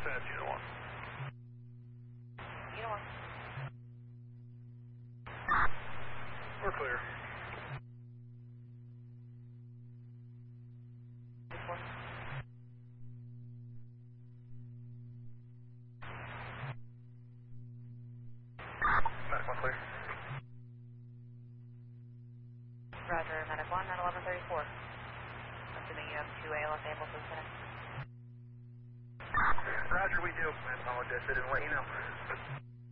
Dispatch, Unit 1. Unit 1. We're clear. Report. Medic 1 clear. Roger, Medic 1 at 1134. Assuming you have 2 ALS able to connect. Roger, we do. I apologize, I didn't let you know.